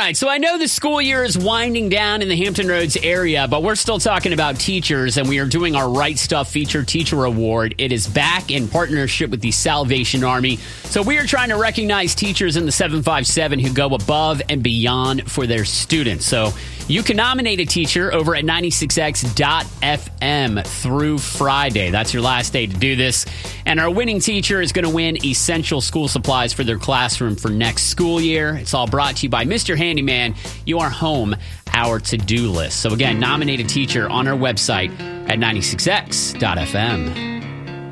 right, so I know the school year is winding down in the Hampton Roads area, but we're still talking about teachers, and we are doing our Right Stuff Featured Teacher Award. It is back in partnership with the Salvation Army. So we are trying to recognize teachers in the 757 who go above and beyond for their students. So you can nominate a teacher over at 96x.fm through Friday. That's your last day to do this. And our winning teacher is going to win essential school supplies for their classroom for next school year. It's all brought to you by Mr. Handyman, your home, our to-do list. So again, nominate a teacher on our website at 96x.fm.